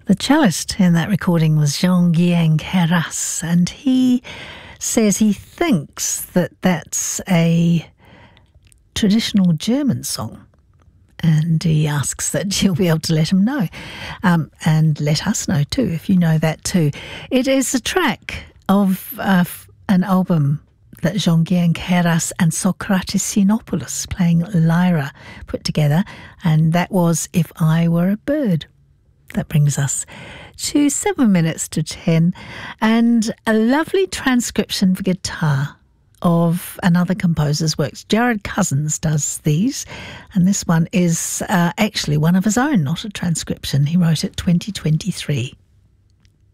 The cellist in that recording was Jean-Guyen Queyras, and he says he thinks that that's a traditional German song. And he asks that you'll be able to let him know. And let us know too, if you know that too. It is a track of an album that Jean-Guyen Queyras and Socrates Sinopoulos playing lyra put together. And that was If I Were a Bird. That brings us to 7 minutes to 10. And a lovely transcription for guitar of another composer's works. Jared Cousins does these, and this one is actually one of his own, not a transcription. He wrote it 2023.